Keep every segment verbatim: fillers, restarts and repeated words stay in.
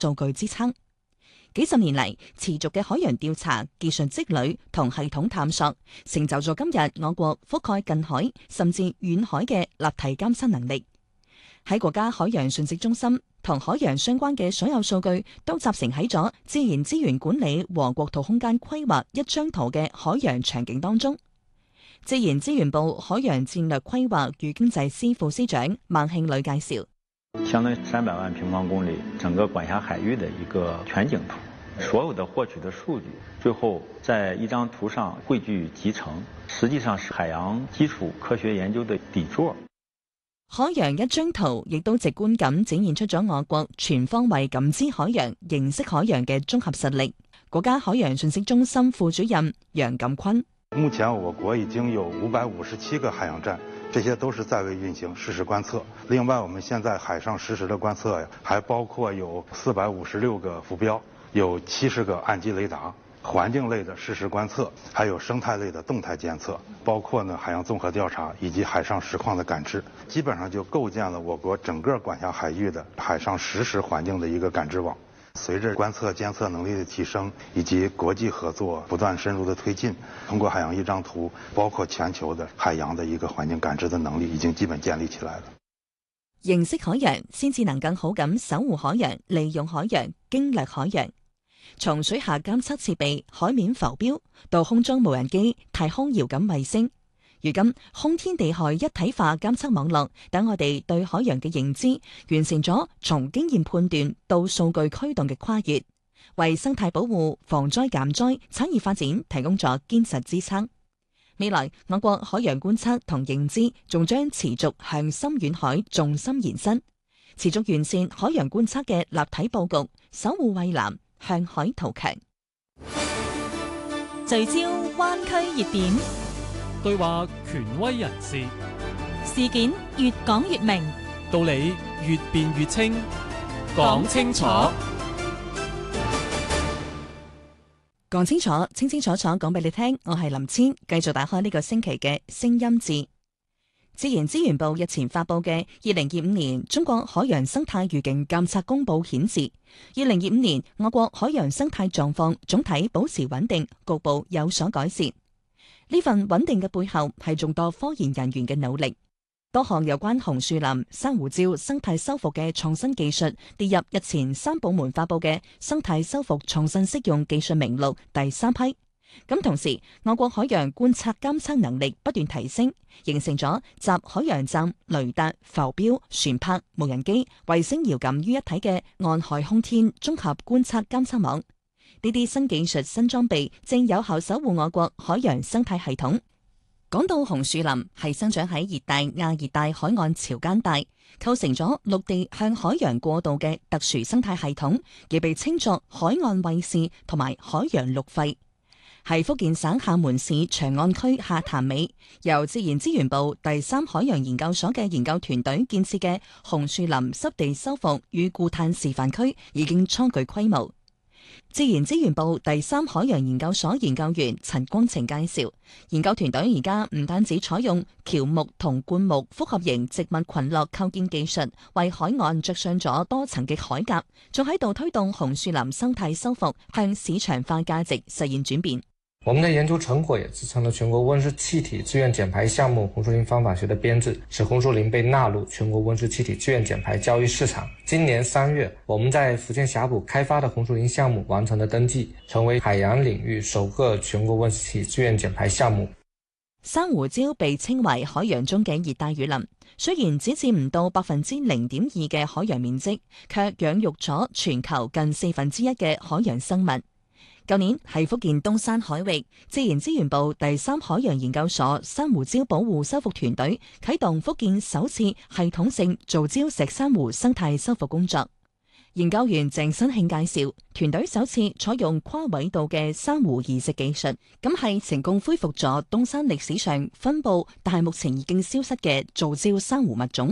數據支撐。幾十年嚟持續嘅海洋調查、技術積累同系統探索，成就咗今日我國覆蓋近海甚至遠海嘅立體監測能力。喺國家海洋信息中心，同海洋相關嘅所有數據都集成喺咗自然資源管理和國土空間規劃一張圖嘅海洋場景當中。自然資源部海洋戰略規劃與經濟司副司長孟慶磊介紹， 相當於三百萬平方公里整個管轄海域的一個全景圖，所有的獲取的數據最後在一張圖上匯聚集成，實際上是海洋基礎科學研究的底座。 海洋一張圖亦都直觀咁展現出咗我國全方位感知海洋、認識海洋嘅綜合實力。國家海洋信息中心副主任楊錦坤， 目前我國已經有五百五十七個海洋站，這些都是在位運行實時觀測。另外，我們現在海上實時的觀測呀，還包括有四百五十六個浮標，有七十個岸基雷達，環境類的實時觀測，還有生態類的動態監測，包括呢海洋綜合調查以及海上實況的感知，基本上就構建了我國整個管轄海域的海上實時環境的一個感知網。隨着觀測監測能力的提升以及國際合作不斷深入的推進，通過海洋一張圖，包括全球的海洋的一個環境感知的能力已經基本建立起來了。 認識海洋，先至能更好咁守護海洋、利用海洋、經略海洋。從水下監測設備、海面浮標到空中無人機、太空遙感衛星，如今空天地海一體化監測網絡，等我哋對海洋嘅認知完成咗從經驗判斷到數據驅動嘅跨越，為生態保護、防災減災、產業發展提供咗堅實支撐。未來我國海洋觀測同認知仲將持續向深遠海重心延伸，持續完善海洋觀測嘅立體佈局，守護蔚藍，向海圖強。 聚焦灣區熱點， 對話權威人士， 事件越講越明， 道理越辯越清，講清楚， 講清楚，清清楚楚講俾你聽。我係林千，繼續打開呢個星期嘅聲音誌。自然資源部日前發布嘅二零二五年中國海洋生態預警監測公報顯示，二零二五年我國海洋生態狀況總體保持穩定，局部有所改善。呢份穩定嘅背後係眾多科研人員嘅努力，多項有關紅樹林、珊瑚礁生態修復嘅創新技術列入日前三部門發布嘅生態修復創新適用技術名錄第三批。咁同時，我國海洋觀測監測能力不斷提升，形成咗集海洋站、雷達、浮標、船舶、無人機、衛星遙感於一體嘅岸海空天綜合觀測監測網。呢啲新技術、新裝備正有效守護我國海洋生態系統。講到紅樹林，係生長喺熱帶、亞熱帶海岸潮間帶，構成咗陸地向海洋過渡嘅特殊生態系統，亦被稱作海岸衛士同埋海洋陸肺。係福建省廈門市長岸區下潭尾，由自然資源部第三海洋研究所嘅研究團隊建設嘅紅樹林濕地修復與固碳示範區已經初具規模。自然資源部第三海洋研究所研究員陳光晴介紹，研究團隊而家唔單止採用喬木同灌木複合型植物群落構建技術，為海岸着上咗多層嘅海甲，仲喺度推動紅樹林生態修復向市場化價值實現轉變。 我們的研究成果也支撐了全國溫室氣體自願減排項目紅樹林方法學的編制，使紅樹林被納入全國溫室氣體自願減排交易市場。今年三月，我們在福建峽谷開發的紅樹林項目完成了登記，成為海洋領域首個全國溫室氣體自願減排項目。 珊瑚礁被稱為海洋中嘅熱帶雨林，雖然只佔唔到百分之零點二嘅海洋面積，卻養育咗全球近四分之一嘅海洋生物。舊年係福建東山海域自然資源部第三海洋研究所珊瑚礁保護修復團隊啟動福建首次系統性造礁石珊瑚生態修復工作。研究員鄭新慶介紹，團隊首次採用跨緯度嘅珊瑚移植技術，咁係成功恢復咗東山歷史上分布但係目前已經消失嘅造礁珊瑚物種。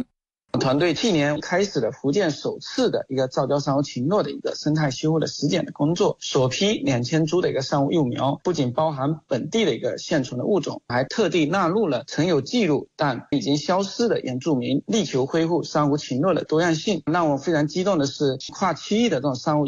团队去年开始了福建首次的一个造礁珊瑚群落的一个生态修复的实践的工作，首批两千株的一个珊瑚幼苗，不仅包含本地的一个现存的物种，还特地纳入了曾有记录但已经消失的原住民，力求恢复珊瑚群落的多样性。让我非常激动的是，跨区域的这种珊瑚